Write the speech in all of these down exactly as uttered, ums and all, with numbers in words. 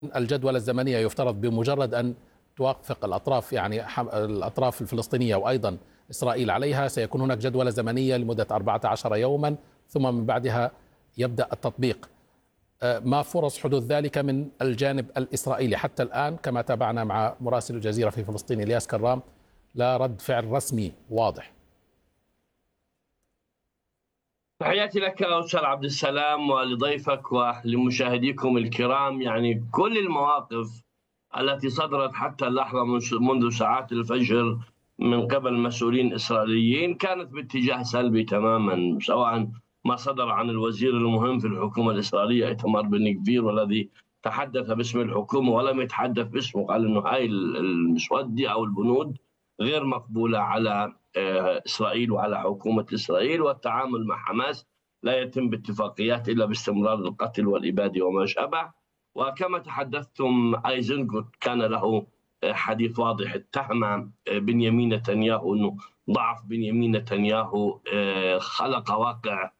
الجدولة الزمنية يفترض بمجرد أن توافق الأطراف، يعني الأطراف الفلسطينية وأيضا إسرائيل عليها، سيكون هناك جدولة زمنية لمدة أربعة عشر يوما، ثم من بعدها يبدأ التطبيق. ما فرص حدوث ذلك من الجانب الإسرائيلي؟ حتى الآن كما تابعنا مع مراسل الجزيرة في فلسطين إلياس كرام، لا رد فعل رسمي واضح. تحياتي لك أستاذ عبد السلام ولضيفك ولمشاهديكم الكرام. يعني كل المواقف التي صدرت حتى اللحظة منذ ساعات الفجر من قبل مسؤولين إسرائيليين كانت باتجاه سلبي تماما، سواء ما صدر عن الوزير المهم في الحكومة الإسرائيلية إيتمار بن غفير والذي تحدث باسم الحكومة ولم يتحدث باسمه، قال إنه هاي المسودة أو البنود غير مقبولة على إسرائيل وعلى حكومة إسرائيل، والتعامل مع حماس لا يتم باتفاقيات إلا باستمرار القتل والإبادة وما شابه. وكما تحدثتم أيزنغوت كان له حديث واضح، اتهم بنيامين نتنياهو أنه ضعف بنيامين نتنياهو خلق واقع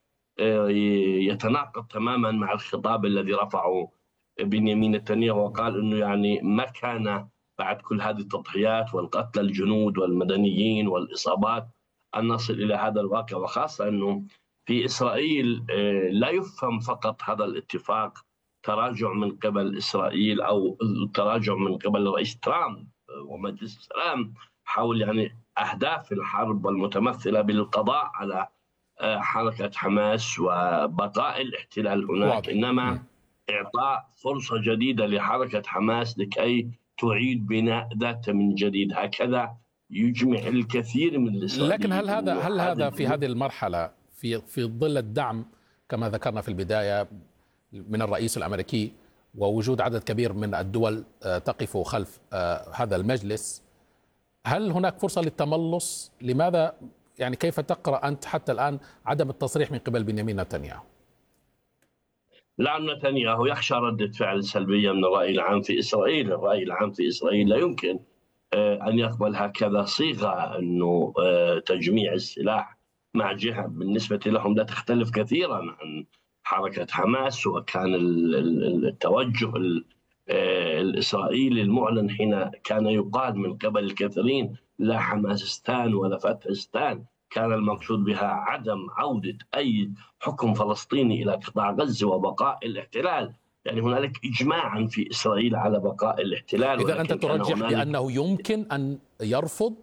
يتناقض تماما مع الخطاب الذي رفعه بنيامين نتنياهو، وقال أنه يعني ما كان بعد كل هذه التضحيات والقتل الجنود والمدنيين والإصابات أن نصل إلى هذا الواقع، وخاصة أنه في إسرائيل لا يفهم فقط هذا الاتفاق تراجع من قبل إسرائيل أو تراجع من قبل الرئيس ترامب ومجلس السلام حول يعني أهداف الحرب المتمثلة بالقضاء على حركة حماس وبقاء الاحتلال هناك، واضح. إنما إعطاء فرصة جديدة لحركة حماس لكي تعيد بناء ذاتها من جديد. هكذا يجمع الكثير من الإسرائيليين. لكن هل هذا هل هذا في هذه المرحلة في في ظل الدعم كما ذكرنا في البداية من الرئيس الأمريكي ووجود عدد كبير من الدول تقف خلف هذا المجلس، هل هناك فرصة للتملص؟ لماذا يعني كيف تقرأ أنت حتى الآن عدم التصريح من قبل بنيامين نتنياهو؟ لأن نتنياهو يخشى ردة فعل سلبية من الرأي العام في إسرائيل. الرأي العام في إسرائيل لا يمكن أن يقبل هكذا صيغة أنه تجميع السلاح مع جهة بالنسبة لهم لا تختلف كثيرا عن حركة حماس. وكان التوجه الإسرائيلي المعلن حين كان يقال من قبل الكثيرين لا حماسستان ولا فتحستان، كان المقصود بها عدم عودة أي حكم فلسطيني إلى قطاع غزة وبقاء الاحتلال. يعني هنالك إجماعا في إسرائيل على بقاء الاحتلال. إذا أنت ترجح بأنه يمكن أن يرفض؟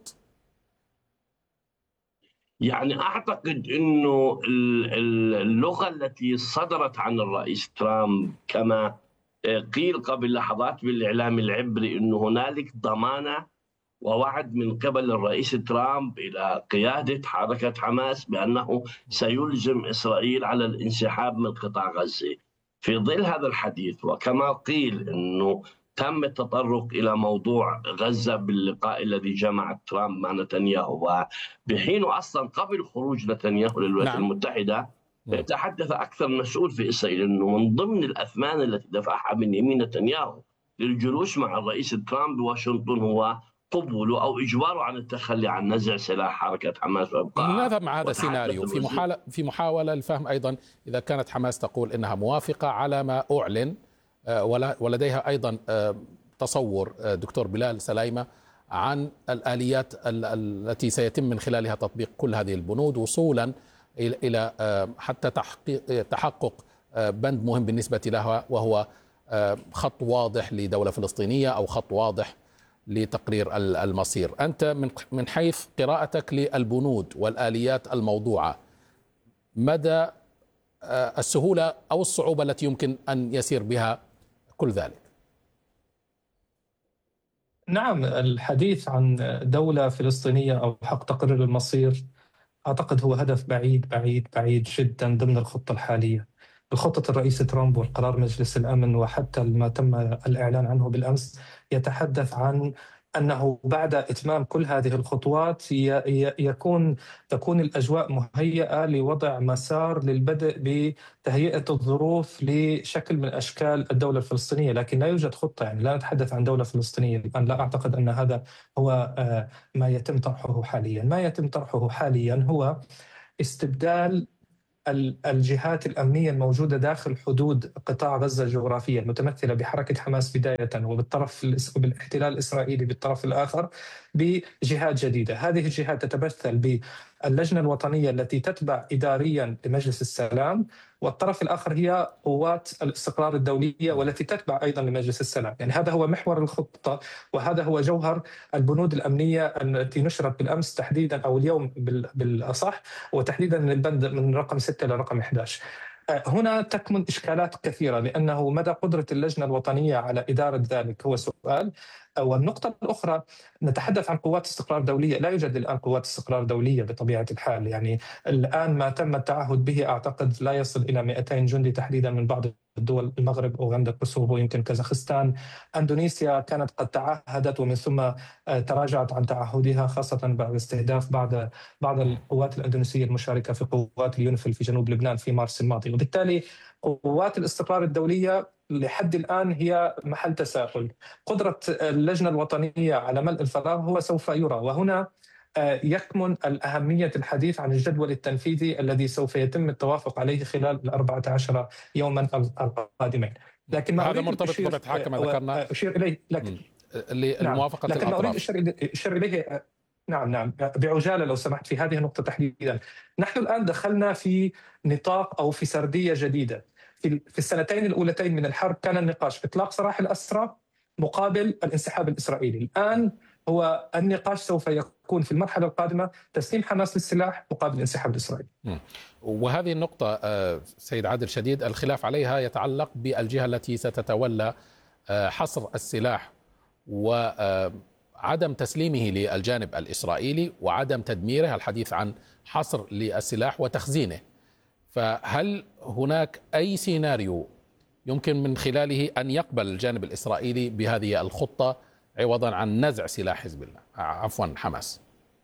يعني أعتقد أنه اللغة التي صدرت عن الرئيس ترامب كما قيل قبل لحظات بالإعلام العبري أنه هنالك ضمانة ووعد من قبل الرئيس ترامب إلى قيادة حركة حماس بأنه سيلزم إسرائيل على الانسحاب من قطاع غزة. في ظل هذا الحديث وكما قيل أنه تم التطرق إلى موضوع غزة باللقاء الذي جمع ترامب مع نتنياهو، وبحين أصلا قبل خروج نتنياهو للولايات نعم. المتحدة تحدث أكثر مسؤول في إسرائيل أنه من ضمن الأثمان التي دفعها بنيامين نتنياهو للجلوس مع الرئيس ترامب بواشنطن هو قبوله أو إجباره عن التخلي عن نزع سلاح حركة حماس وإبقاء. لماذا مع هذا السيناريو في محاولة في محاولة للفهم أيضا إذا كانت حماس تقول إنها موافقة على ما أعلن ولديها أيضا تصور دكتور بلال سلايمة عن الآليات التي سيتم من خلالها تطبيق كل هذه البنود وصولا إلى حتى تحقق بند مهم بالنسبة لها وهو خط واضح لدولة فلسطينية أو خط واضح لتقرير المصير. أنت من من حيث قراءتك للبنود والآليات الموضوعة، مدى السهولة أو الصعوبة التي يمكن أن يسير بها كل ذلك؟ نعم، الحديث عن دولة فلسطينية أو حق تقرير المصير أعتقد هو هدف بعيد بعيد بعيد جدا ضمن الخطة الحالية. الخطة الرئيس ترامب والقرار مجلس الأمن وحتى ما تم الإعلان عنه بالأمس يتحدث عن أنه بعد إتمام كل هذه الخطوات يكون تكون الأجواء مهيئة لوضع مسار للبدء بتهيئة الظروف لشكل من أشكال الدولة الفلسطينية، لكن لا يوجد خطة. يعني لا نتحدث عن دولة فلسطينية الآن، لا أعتقد أن هذا هو ما يتم طرحه حاليا. ما يتم طرحه حاليا هو استبدال الجهات الأمنية الموجودة داخل حدود قطاع غزة الجغرافية المتمثلة بحركة حماس بداية وبالطرف بالاحتلال الإسرائيلي بالطرف الآخر بجهات جديدة. هذه الجهات تتمثل باللجنة الوطنية التي تتبع إداريا لمجلس السلام، والطرف الآخر هي قوات الاستقرار الدولية والتي تتبع أيضا لمجلس السلام. يعني هذا هو محور الخطة، وهذا هو جوهر البنود الأمنية التي نشرت بالأمس تحديدا أو اليوم بالأصح، وتحديدا من البند من رقم ستة إلى رقم إحدى عشر. هنا تكمن إشكالات كثيرة، لأنه مدى قدرة اللجنة الوطنية على إدارة ذلك هو سؤال. والنقطة الأخرى، نتحدث عن قوات استقرار دولية، لا يوجد الآن قوات استقرار دولية بطبيعة الحال. يعني الآن ما تم التعهد به أعتقد لا يصل إلى مئتين جندي تحديدا من بعض الدول، المغرب، أوغندا، كوسوفو، يمكن كازاخستان، أندونيسيا كانت قد تعهدت ومن ثم تراجعت عن تعهدها، خاصة بعد استهداف بعض بعض القوات الأندونيسية المشاركة في قوات اليونيفيل في جنوب لبنان في مارس الماضي. وبالتالي قوات الاستقرار الدولية لحد الآن هي محل تساؤل. قدرة اللجنة الوطنية على ملء الفراغ هو سوف يرى، وهنا يكمن الأهمية الحديث عن الجدول التنفيذي الذي سوف يتم التوافق عليه خلال الأربعة عشر يوما القادمين. لكن ما هذا مرتبط بطبيعة كما ذكرنا أشير إليه لكن لموافقة لكن الأطراف. ما أريد أشير إليه نعم نعم بعجالة لو سمحت في هذه النقطة تحديدا. نحن الآن دخلنا في نطاق أو في سردية جديدة. في السنتين الأولتين من الحرب كان النقاش إطلاق سراح الأسرى مقابل الانسحاب الإسرائيلي. الآن هو النقاش سوف يكون في المرحلة القادمة تسليم حماس للسلاح مقابل الانسحاب الإسرائيلي. وهذه النقطة سيد عادل شديد الخلاف عليها يتعلق بالجهة التي ستتولى حصر السلاح وعدم تسليمه للجانب الإسرائيلي وعدم تدميره، الحديث عن حصر للسلاح وتخزينه. فهل هناك أي سيناريو يمكن من خلاله أن يقبل الجانب الإسرائيلي بهذه الخطة عوضا عن نزع سلاح حزب الله عفوا حماس؟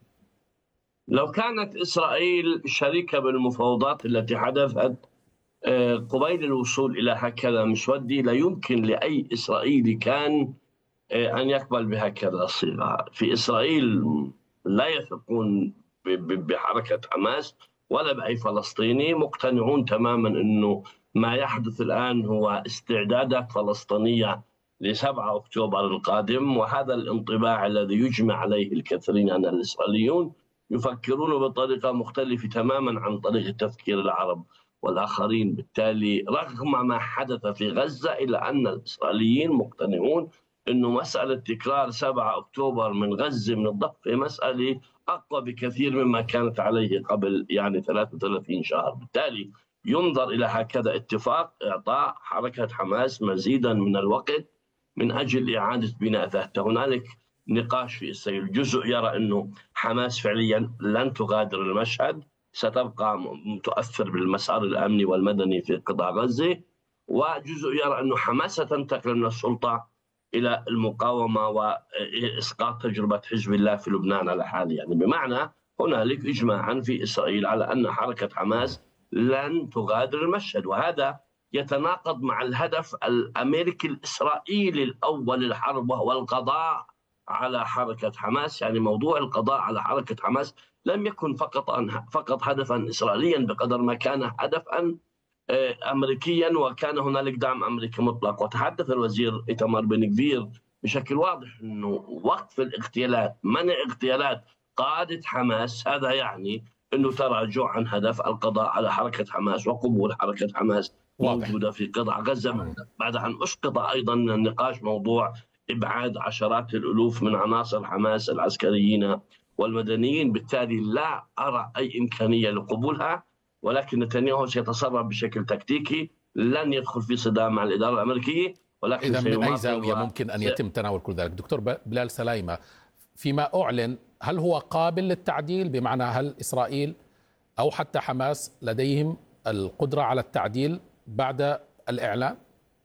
لو كانت إسرائيل شريكة بالمفاوضات التي حدثت قبيل الوصول إلى هكذا مسودي، لا يمكن لأي إسرائيلي كان أن يقبل بهكذا الصيغة. في إسرائيل لا يثقون بحركة حماس ولا بأي فلسطيني، مقتنعون تماما أنه ما يحدث الآن هو استعدادات فلسطينية لسبعة أكتوبر القادم، وهذا الانطباع الذي يجمع عليه الكثيرين أن الإسرائيليون يفكرون بطريقة مختلفة تماما عن طريقة تفكير العرب والآخرين. بالتالي رغم ما حدث في غزة إلا أن الإسرائيليين مقتنعون أنه مسألة تكرار سبعة أكتوبر من غزة من الضفة مسألة أقوى بكثير مما كانت عليه قبل يعني ثلاثة وثلاثين شهر. بالتالي ينظر إلى هكذا اتفاق إعطاء حركة حماس مزيدا من الوقت من أجل إعادة بناء ذاتها. هنالك نقاش في إسرائيل، جزء يرى أنه حماس فعليا لن تغادر المشهد، ستبقى تؤثر بالمسار الأمني والمدني في قطاع غزة، وجزء يرى أنه حماس ستنتقل من السلطة إلى المقاومة وإسقاط تجربة حزب الله في لبنان على حال. يعني بمعنى هنالك إجماعا في إسرائيل على أن حركة حماس لن تغادر المشهد، وهذا يتناقض مع الهدف الأمريكي الإسرائيلي الأول للحرب وهو القضاء على حركة حماس. يعني موضوع القضاء على حركة حماس لم يكن فقط فقط هدفا إسرائيليا بقدر ما كان هدفا أمريكيا، وكان هنالك دعم أمريكي مطلق. وتحدث الوزير إيتمار بن غفير بشكل واضح أنه وقف الاغتيالات، منع اغتيالات قادة حماس، هذا يعني أنه تراجع عن هدف القضاء على حركة حماس وقبول حركة حماس موجودة في قطاع غزة، بعد أن أسقط أيضا من النقاش موضوع إبعاد عشرات الألوف من عناصر حماس العسكريين والمدنيين. بالتالي لا أرى أي إمكانية لقبولها، ولكن نتنياهو سيتصرف بشكل تكتيكي، لن يدخل في صدام مع الإدارة الأمريكية. ولكن إذا من أي زاوية ممكن أن يتم تناول كل ذلك؟ دكتور بلال سلايمة، فيما أعلن هل هو قابل للتعديل؟ بمعنى هل إسرائيل أو حتى حماس لديهم القدرة على التعديل بعد الإعلان؟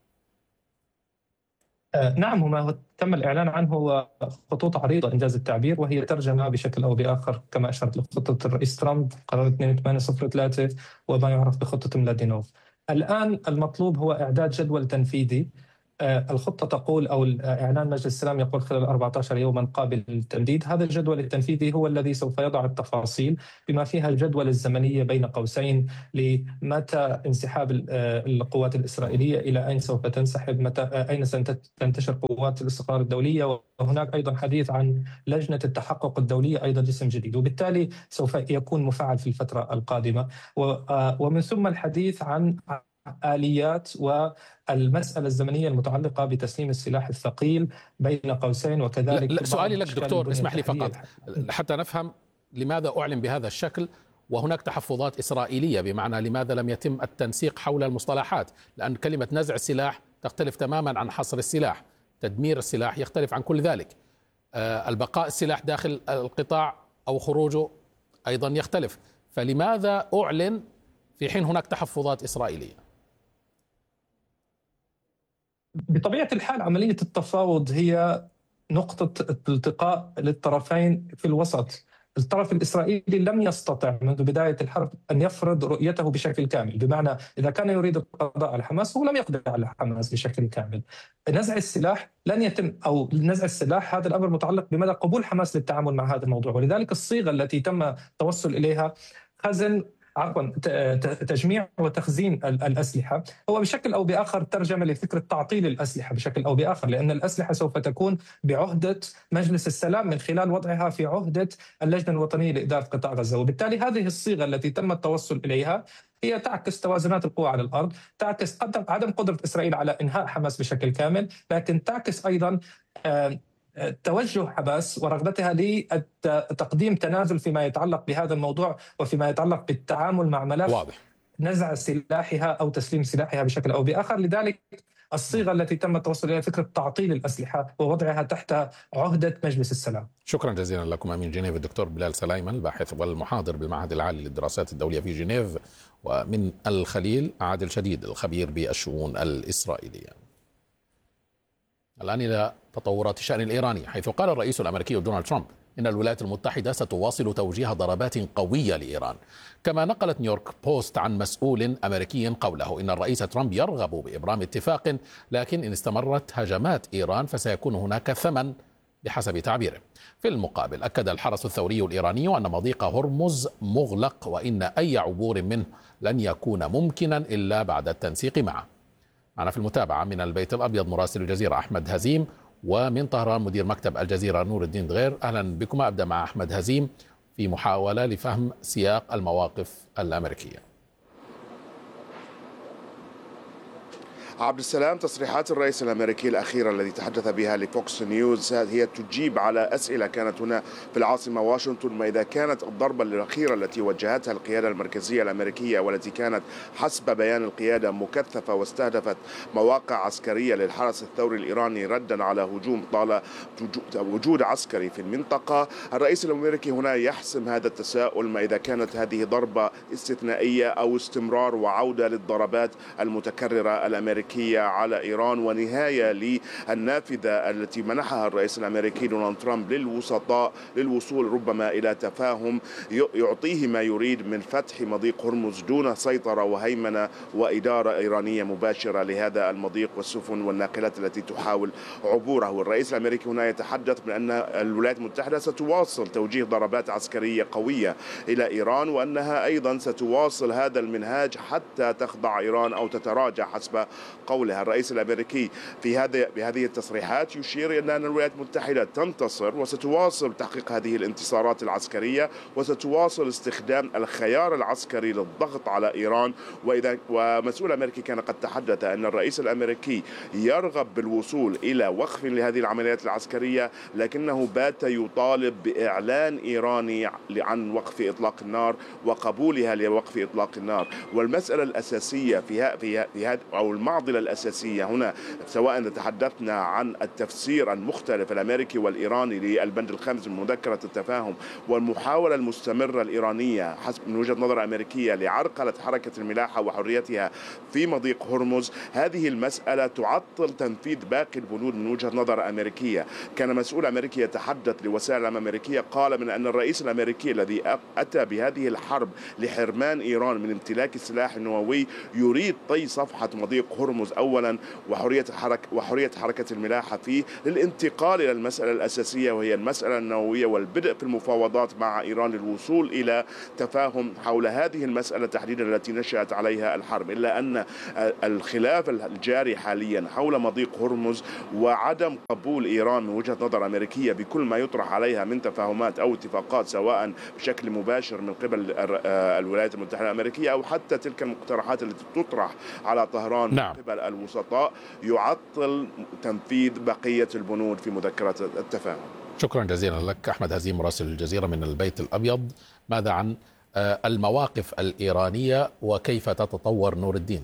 نعم، وما تم الإعلان عنه هو خطوط عريضة إنجاز التعبير، وهي ترجمة بشكل أو بآخر كما أشرت لخطة الرئيس ترامب قرار اثنين ثمانية صفر ثلاثة وما يعرف بخطة ملادينوف. الآن المطلوب هو إعداد جدول تنفيذي الخطة تقول أو إعلان مجلس السلام يقول خلال أربعة عشر يوما قابل للتمديد. هذا الجدول التنفيذي هو الذي سوف يضع التفاصيل بما فيها الجدول الزمنية بين قوسين لمتى انسحاب القوات الإسرائيلية، إلى أين سوف تنسحب، متى أين ستنتشر قوات الاستقرار الدولية. وهناك أيضا حديث عن لجنة التحقق الدولية، أيضا جسم جديد، وبالتالي سوف يكون مفعل في الفترة القادمة. ومن ثم الحديث عن آليات والمسألة الزمنية المتعلقة بتسليم السلاح الثقيل بين قوسين. وكذلك لا لا سؤالي لك دكتور، اسمح لي فقط حتى نفهم لماذا أعلن بهذا الشكل وهناك تحفظات إسرائيلية، بمعنى لماذا لم يتم التنسيق حول المصطلحات؟ لأن كلمة نزع السلاح تختلف تماما عن حصر السلاح، تدمير السلاح يختلف عن كل ذلك، آه البقاء السلاح داخل القطاع أو خروجه أيضا يختلف. فلماذا أعلن في حين هناك تحفظات إسرائيلية؟ بطبيعة الحال عملية التفاوض هي نقطة التقاء للطرفين في الوسط. الطرف الإسرائيلي لم يستطع منذ بداية الحرب أن يفرض رؤيته بشكل كامل، بمعنى إذا كان يريد القضاء على حماس هو لم يقضي على حماس بشكل كامل. نزع السلاح لن يتم، أو نزع السلاح هذا الأمر متعلق بمدى قبول حماس للتعامل مع هذا الموضوع، ولذلك الصيغة التي تم التوصل إليها خزن عفوا تجميع وتخزين الأسلحة هو بشكل أو بآخر ترجمة لفكرة تعطيل الأسلحة بشكل أو بآخر، لأن الأسلحة سوف تكون بعهدة مجلس السلام من خلال وضعها في عهدة اللجنة الوطنية لإدارة قطاع غزة. وبالتالي هذه الصيغة التي تم التوصل إليها هي تعكس توازنات القوى على الأرض، تعكس عدم قدرة إسرائيل على إنهاء حماس بشكل كامل، لكن تعكس أيضا توجه حماس ورغبتها لتقديم تنازل فيما يتعلق بهذا الموضوع وفيما يتعلق بالتعامل مع ملف واضح. نزع سلاحها أو تسليم سلاحها بشكل أو بآخر. لذلك الصيغة التي تم التوصل إليها فكرة تعطيل الأسلحة ووضعها تحت عهدة مجلس السلام. شكرا جزيلا لكم أمين جنيف الدكتور بلال سلايمان، الباحث والمحاضر بالمعهد العالي للدراسات الدولية في جنيف، ومن الخليل عادل شديد الخبير بالشؤون الإسرائيلية. الآن إلى تطورات الشأن الإيراني، حيث قال الرئيس الأمريكي دونالد ترامب إن الولايات المتحدة ستواصل توجيه ضربات قوية لإيران. كما نقلت نيويورك بوست عن مسؤول أمريكي قوله إن الرئيس ترامب يرغب بإبرام اتفاق، لكن إن استمرت هجمات إيران فسيكون هناك ثمن بحسب تعبيره. في المقابل أكد الحرس الثوري الإيراني أن مضيق هرمز مغلق، وإن أي عبور منه لن يكون ممكنا إلا بعد التنسيق معه. معنا في المتابعة من البيت الأبيض مراسل الجزيرة أحمد هزيم، ومن طهران مدير مكتب الجزيرة نور الدين دغير. أهلا بكم. أبدأ مع أحمد هزيم في محاولة لفهم سياق المواقف الأمريكية. عبد السلام، تصريحات الرئيس الأمريكي الأخيرة التي تحدث بها لفوكس نيوز هي تجيب على أسئلة كانت هنا في العاصمة واشنطن. ما إذا كانت الضربة الأخيرة التي وجهتها القيادة المركزية الأمريكية والتي كانت حسب بيان القيادة مكثفة واستهدفت مواقع عسكرية للحرس الثوري الإيراني ردا على هجوم طال وجود عسكري في المنطقة، الرئيس الأمريكي هنا يحسم هذا التساؤل ما إذا كانت هذه ضربة استثنائية أو استمرار وعودة للضربات المتكررة الأمريكية على إيران، ونهاية للنافذة التي منحها الرئيس الأمريكي دونالد ترامب للوسطاء للوصول ربما إلى تفاهم يعطيه ما يريد من فتح مضيق هرمز دون سيطرة وهيمنة وإدارة إيرانية مباشرة لهذا المضيق والسفن والناقلات التي تحاول عبوره. الرئيس الأمريكي هنا يتحدث من أن الولايات المتحدة ستواصل توجيه ضربات عسكرية قوية إلى إيران، وأنها أيضا ستواصل هذا المنهاج حتى تخضع إيران أو تتراجع حسب قولها. الرئيس الأمريكي في هذه بهذه التصريحات يشير إلى أن الولايات المتحدة تنتصر وستواصل تحقيق هذه الانتصارات العسكرية وستواصل استخدام الخيار العسكري للضغط على إيران. وإذا ومسؤول أمريكي كان قد تحدث أن الرئيس الأمريكي يرغب بالوصول إلى وقف لهذه العمليات العسكرية، لكنه بات يطالب بإعلان إيراني عن وقف إطلاق النار وقبولها لوقف إطلاق النار. والمسألة الأساسية في في هذا أو المعضلة الأساسية هنا، سواء تحدثنا عن التفسير المختلف الأمريكي والإيراني للبند الخامس من مذكرة التفاهم والمحاولة المستمرة الإيرانية حسب من وجهة نظر أمريكية لعرقلة حركة الملاحة وحريتها في مضيق هرمز، هذه المسألة تعطل تنفيذ باقي البنود من وجهة نظر أمريكية. كان مسؤول أمريكي يتحدث لوسائل أمريكية قال من أن الرئيس الأمريكي الذي أتى بهذه الحرب لحرمان إيران من امتلاك السلاح النووي يريد طي صفحة مضيق هرمز هرمز أولا وحرية حركة وحرية حركة الملاحة فيه، للانتقال إلى المسألة الأساسية وهي المسألة النووية والبدء في المفاوضات مع إيران للوصول إلى تفاهم حول هذه المسألة تحديدا التي نشأت عليها الحرب. إلا أن الخلاف الجاري حاليا حول مضيق هرمز وعدم قبول إيران من وجهة نظر أمريكية بكل ما يطرح عليها من تفاهمات أو اتفاقات سواء بشكل مباشر من قبل الولايات المتحدة الأمريكية أو حتى تلك المقترحات التي تطرح على طهران نعم. من قبل الوسطاء يعطل تنفيذ بقية البنود في مذكرة التفاهم. شكرا جزيلا لك أحمد هزيم مراسل الجزيرة من البيت الأبيض. ماذا عن المواقف الإيرانية وكيف تتطور نور الدين؟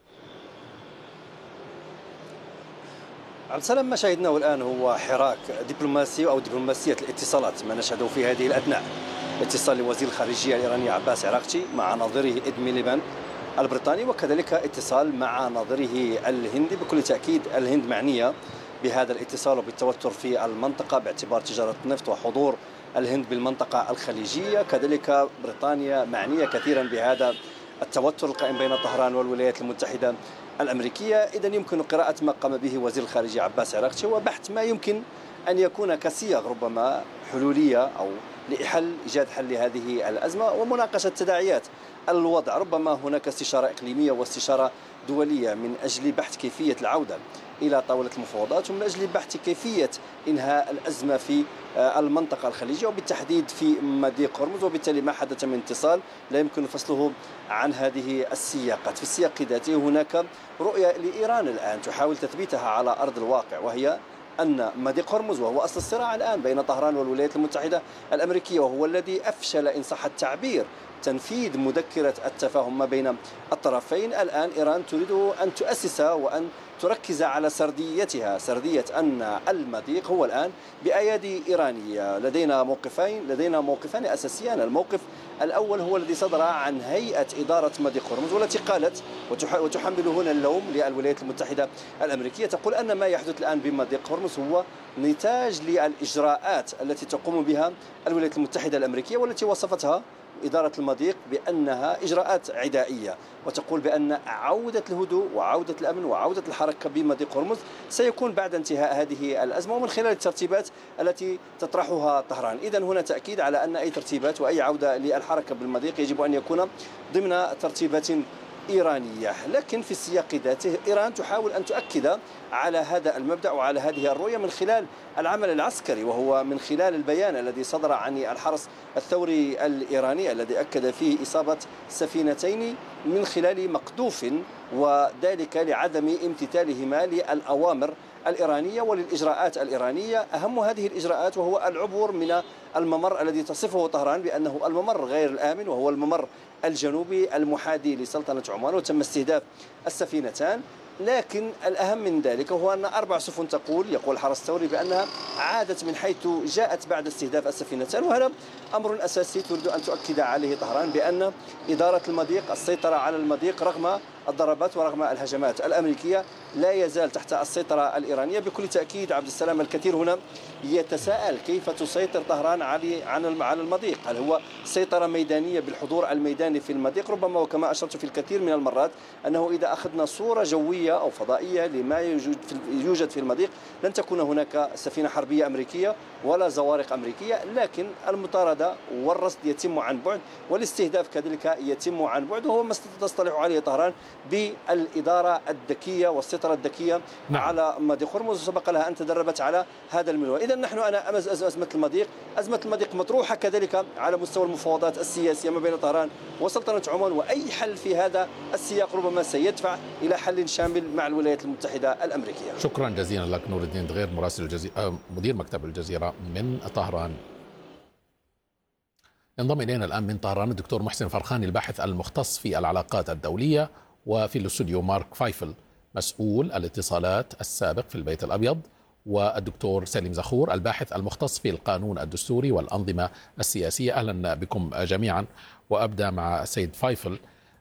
عبد السلام، ما شاهدناه الآن هو حراك دبلوماسي أو دبلوماسية الاتصالات ما نشهده في هذه الأثناء. اتصال لوزير الخارجية الإيراني عباس عراقچي مع نظيره إد ميليباند البريطاني، وكذلك اتصال مع نظيره الهندي. بكل تأكيد الهند معنية بهذا الاتصال وبالتوتر في المنطقة باعتبار تجارة النفط وحضور الهند بالمنطقة الخليجية. كذلك بريطانيا معنية كثيرا بهذا التوتر القائم بين طهران والولايات المتحدة الأمريكية. إذن يمكن قراءة ما قام به وزير الخارجية عباس عراقچي وبحث ما يمكن أن يكون كصيغ ربما حلولية أو لحل إيجاد حل لهذه الأزمة ومناقشة تداعيات الوضع. ربما هناك استشارة إقليمية واستشارة دولية من أجل بحث كيفية العودة إلى طاولة المفاوضات ومن أجل بحث كيفية إنهاء الأزمة في المنطقة الخليجية وبالتحديد في مضيق هرمز. وبالتالي ما حدث من اتصال لا يمكن فصله عن هذه السياقات. في السياق ذاته هناك رؤية لإيران الآن تحاول تثبيتها على أرض الواقع، وهي أن مضيق هرمز وهو أصل الصراع الآن بين طهران والولايات المتحدة الأمريكية، وهو الذي أفشل إن صح التعبير تنفيذ مذكرة التفاهم ما بين الطرفين. الآن إيران تريد أن تؤسس وأن تركز على سرديتها، سردية أن المضيق هو الآن بأيادي إيرانية. لدينا موقفين لدينا موقفان أساسيان. الموقف الأول هو الذي صدر عن هيئة إدارة مضيق هرمز والتي قالت وتحمل هنا اللوم للولايات المتحدة الأمريكية، تقول أن ما يحدث الآن بمضيق هرمز هو نتاج للإجراءات التي تقوم بها الولايات المتحدة الأمريكية والتي وصفتها إدارة المضيق بأنها إجراءات عدائية، وتقول بأن عودة الهدوء وعودة الأمن وعودة الحركة بمضيق هرمز سيكون بعد انتهاء هذه الأزمة ومن خلال الترتيبات التي تطرحها طهران. إذن هنا تأكيد على أن أي ترتيبات وأي عودة للحركة بالمضيق يجب أن يكون ضمن ترتيبات إيرانية. لكن في السياق ذاته إيران تحاول أن تؤكد على هذا المبدأ وعلى هذه الرؤية من خلال العمل العسكري، وهو من خلال البيان الذي صدر عن الحرس الثوري الإيراني الذي أكد فيه إصابة سفينتين من خلال مقذوف، وذلك لعدم امتثالهما للأوامر الإيرانية وللإجراءات الإيرانية. أهم هذه الإجراءات وهو العبور من الممر الذي تصفه طهران بأنه الممر غير الآمن، وهو الممر الجنوبي المحاذي لسلطنة عمان، وتم استهداف السفينتان. لكن الأهم من ذلك هو أن أربع سفن تقول يقول الحرس الثوري بأنها عادت من حيث جاءت بعد استهداف السفينتان، وهذا أمر أساسي تريد أن تؤكد عليه طهران بأن إدارة المضيق، السيطرة على المضيق رغم الضربات ورغم الهجمات الأمريكية لا يزال تحت السيطرة الإيرانية. بكل تأكيد عبد السلام الكثير هنا يتساءل كيف تسيطر طهران على المضيق؟ هل هو سيطرة ميدانية بالحضور الميداني في المضيق؟ ربما وكما أشرت في الكثير من المرات أنه إذا أخذنا صورة جوية أو فضائية لما يوجد في المضيق لن تكون هناك سفينة حربية أمريكية ولا زوارق أمريكية، لكن المطاردة والرصد يتم عن بعد والاستهداف كذلك يتم عن بعد، وهو ما تصطلح عليه طهران بالإدارة الذكية والسيطرة الذكية نعم. على مضيق هرمز، وسبق لها أن تدربت على هذا المنوال. إذا نحن أنا أمز أزمة المضيق أزمة المضيق مطروحة كذلك على مستوى المفاوضات السياسية ما بين طهران وسلطنة عمان، وأي حل في هذا السياق ربما سيدفع إلى حل شامل مع الولايات المتحدة الأمريكية. شكرا جزيلا لك نور الدين دغير مراسل الجزيرة مدير مكتب الجزيرة من طهران. ينضم إلينا الآن من طهران الدكتور محسن فرخاني الباحث المختص في العلاقات الدولية، وفي الاستوديو مارك فايفل مسؤول الاتصالات السابق في البيت الأبيض، والدكتور سليم زخور الباحث المختص في القانون الدستوري والأنظمة السياسية. أهلا بكم جميعا، وأبدأ مع السيد فايفل.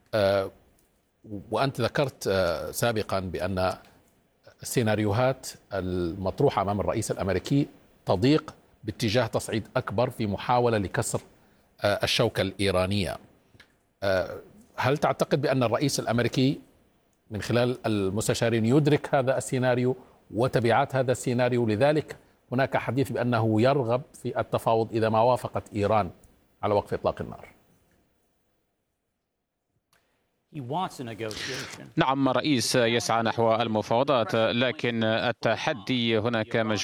وأنت ذكرت سابقا بأن السيناريوهات المطروحة أمام الرئيس الأمريكي تضيق باتجاه تصعيد أكبر في محاولة لكسر الشوكة الإيرانية. هل تعتقد بأن الرئيس الأمريكي من خلال المستشارين يدرك هذا السيناريو وتبعات هذا السيناريو، لذلك هناك حديث بأنه يرغب في التفاوض إذا ما وافقت إيران على وقف إطلاق النار. نعم، الرئيس يسعى نحو المفاوضات، لكن التحدي هناك مجموعة